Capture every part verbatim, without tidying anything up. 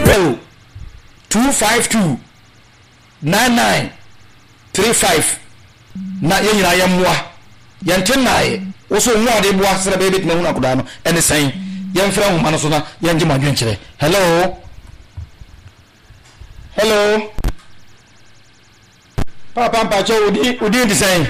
zero two five two nine nine three five na yenyina yemmoa yenten nae wo so nwa de boa sere be bit na huna koda no ene san yemfra homa no so na yenje madwen kire. Hello hello papa mpacho udi udi design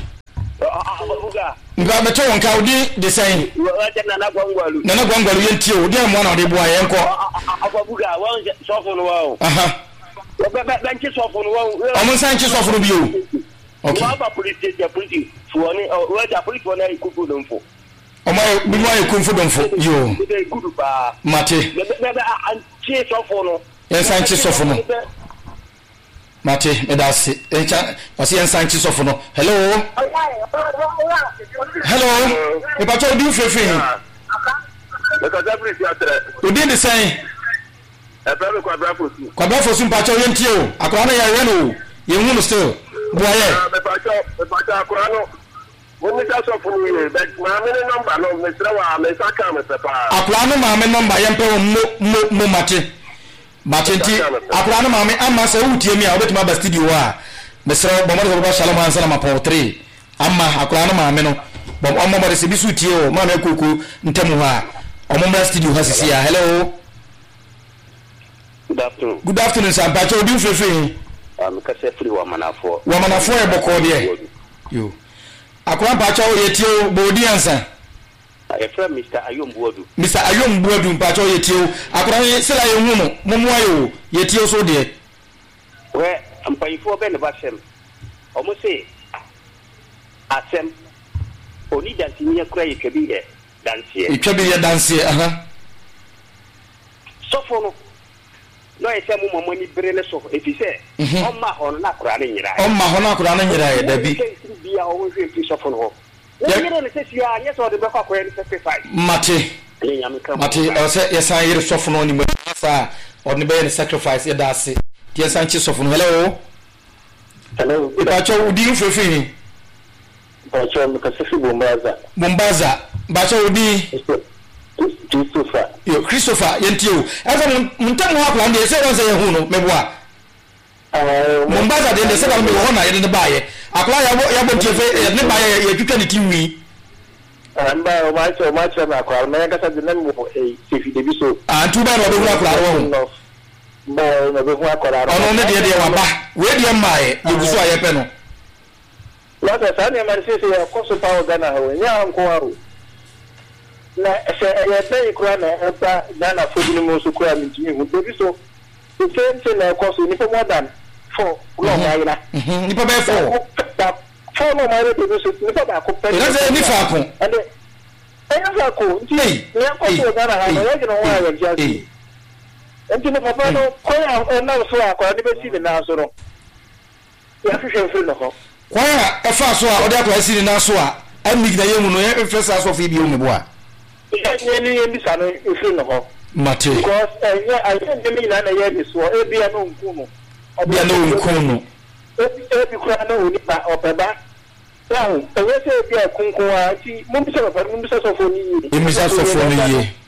nga meto wonka udi design nana gwangwalu nana gwangwalu yentie udi amwa na de boa yenko ababuga won sofo no wa aha benchi sofo no wa omo san chi sofo no bi o okay wa ba police the police for ni wa da police for na ikufu no mfo omo bi mo ikufu do mfo yo de kudu ba mate be be anchi sofo no yen san chi sofo no mate me da se encha o se yen san chi sofo no. Hello hello e pa cho di fefe e ka da police atre o di de san e ba me kwa bra fosu kwa bra fosu pa cho yentie o akora na ya ye no ye hu no still boye me pa cho me pa cho akora no woni ta so funu ye be ma me number no me sra wa me saka me sepa akora no ma me number ye mpe mo mo mate mate nti akora no ma me amma se wutie mi a obetuma ba studio a me sra bo mo ba shalom ansala ma po three amma akora no ma me no bo mo mo se bisu tie o ma me kuku ntemu ha o mo ba studio ha sisi ya. Hello good afternoon good afternoon sir pa cho di fefe am ka se free wa manafo wa manafo e boko de yo akora pa cho yetie bo di ansa e fra Mister Ayombuodu Mister Ayombuodu pa cho yetie akora se la ye hu no mo mo ayo yetie so de we ampayifo be ne ba sem omo se asem oni dansi ni akura ye twabi ye dansi e twabi ye dansi aha so for no no e se mo mo ni bere le so e fi se o ma ho na akura ne nyira o ma ho na akura ne nyira ye dabi bia o we fi so for no yere ne se sia ye so de be kwa kwa ni sacrifice mate mate o se ye san yere so for no ni mo sa o ne be ni sacrifice ye da se tie san chi so for no. Hello hello e pa cho udi fefe ni pa cho me ka se fi bombaza bombaza ba cho udi Christopher yo Christopher yentio eza muntamu ha plan de se wonse ye hu no meboa eh mombaza de se ba me ho na ye de baaye akla ya bo ya bo tie fe ne baaye ye twitwa ni tiwi amba o ma cho ma cho na akla me ka sa de na mo e se fi de bi so ah tu ba no be hu akla ro bo no be hu akla ro ono ne de de wa ba we de maaye ye gusu aye pe no la ta sa ne ma se se ya ko so pa o gana ho nya nko aro na se e be ikura na eta dana fobi ni mo so kura mi timi hu to bi so the same thing na ko so ni for more than four no ma ina mhm ni pa be four four no ma re to so ni pa ba ko pe na se ni fa ko ande e na fa ko nti ni ko so dana ha na ye no wa ya ji nti ni papa no ko ya na so akwa ni be si ni na so no ya fi fi no ko kwa ya e fa so a o de akwa si ni na so a an mi gida ye mu no ye fe sa so fi bi o me boa yeah, any any son if you know. Mate. Because yeah, I think the mean na ye so e bia no nkuno. Bia no nkuno. E e bi kura na oni ba obeba. Now, e we say bia kunko a ti mo bi se ba mo bi se so fo ni. E mi se so fo ni ye.